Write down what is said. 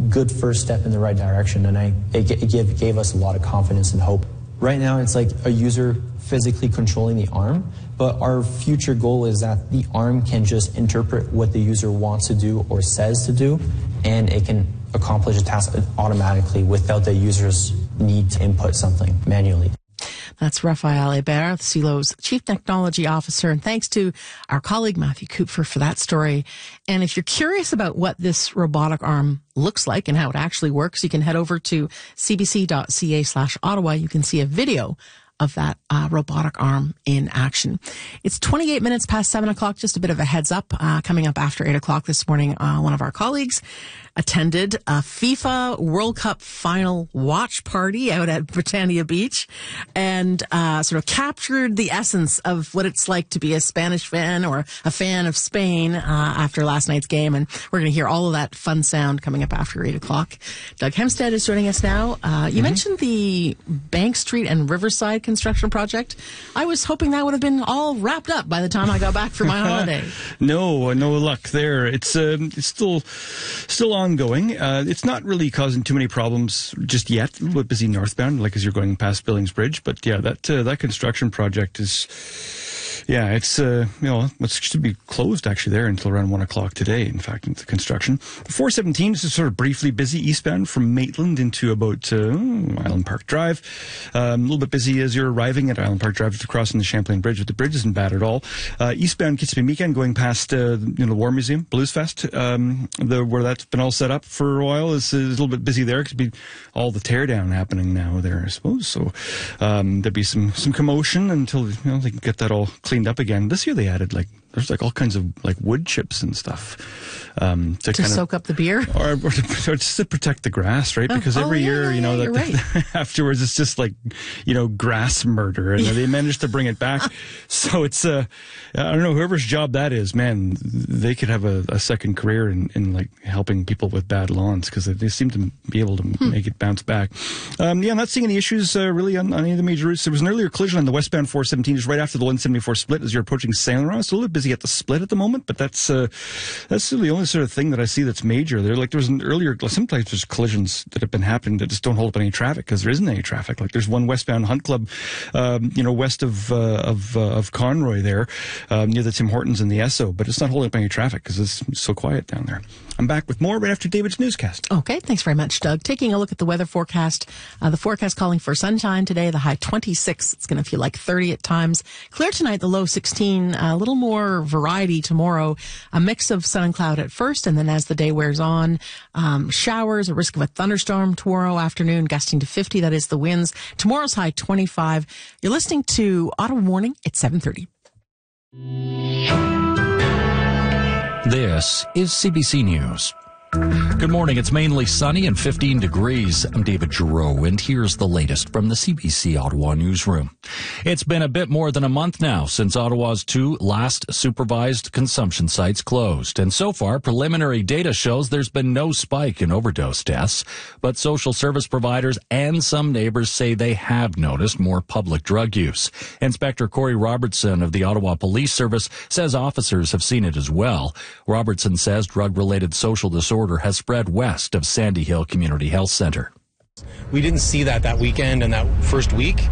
good first step in the right direction, and it gave us a lot of confidence and hope. Right now, it's like a user physically controlling the arm, but our future goal is that the arm can just interpret what the user wants to do or says to do, and it can accomplish a task automatically without the user's need to input something manually. That's Raphael Hebert, Cilo's Chief Technology Officer. And thanks to our colleague Matthew Kupfer for that story. And if you're curious about what this robotic arm looks like and how it actually works, you can head over to cbc.ca/Ottawa. You can see a video of that robotic arm in action. It's 28 minutes past 7 o'clock. Just a bit of a heads up. Coming up after 8 o'clock this morning, one of our colleagues attended a FIFA World Cup final watch party out at Britannia Beach and sort of captured the essence of what it's like to be a Spanish fan or a fan of Spain after last night's game. And we're going to hear all of that fun sound coming up after 8 o'clock. Doug Hempstead is joining us now. You mentioned the Bank Street and Riverside construction project. I was hoping that would have been all wrapped up by the time I got back for my holiday. No luck there. It's still ongoing. It's not really causing too many problems just yet. A little bit busy northbound, like as you're going past Billings Bridge. But yeah, that construction project is. Yeah, it should be closed actually there until around 1 o'clock today. In fact, the construction. 417 is just sort of briefly busy eastbound from Maitland into about Island Park Drive. A little bit busy as you're arriving at Island Park Drive after crossing the Champlain Bridge, but the bridge isn't bad at all. Eastbound Kitsimmee going past the War Museum, Blues Fest, where that's been all set up for a while, is a little bit busy there. It could be all the teardown happening now there, I suppose. So there'd be some commotion until they can get that all cleaned up again. This year they added there's all kinds of wood chips and stuff to soak up the beer, or just to protect the grass, right? Because every year, right. afterwards it's just grass murder, and they managed to bring it back. So it's I don't know, whoever's job that is, man, they could have a second career in helping people with bad lawns, because they seem to be able to make it bounce back. I'm not seeing any issues really on any of the major routes. There was an earlier collision on the westbound 417 just right after the 174 split as you're approaching Saint Laurent. It's a little bit busy at the split at the moment, but that's the only sort of thing that I see that's major. There was an earlier, sometimes there's collisions that have been happening that just don't hold up any traffic because there isn't any traffic. There's one westbound Hunt Club, west of Conroy there, near the Tim Hortons and the Esso, but it's not holding up any traffic because it's so quiet down there. I'm back with more right after David's newscast. Okay, thanks very much, Doug. Taking a look at the weather forecast. The forecast calling for sunshine today, the high 26. It's going to feel like 30 at times. Clear tonight, the low 16. A little more variety tomorrow. A mix of sun and cloud at first, and then as the day wears on, showers, a risk of a thunderstorm tomorrow afternoon, gusting to 50. That is the winds. Tomorrow's high 25. You're listening to Ottawa Morning at 7:30. This is CBC News. Good morning. It's mainly sunny and 15 degrees. I'm David Giroux, and here's the latest from the CBC Ottawa newsroom. It's been a bit more than a month now since Ottawa's 2 last supervised consumption sites closed. And so far, preliminary data shows there's been no spike in overdose deaths. But social service providers and some neighbors say they have noticed more public drug use. Inspector Corey Robertson of the Ottawa Police Service says officers have seen it as well. Robertson says drug-related social disorder has spread west of Sandy Hill Community Health Centre. We didn't see that weekend and that first week.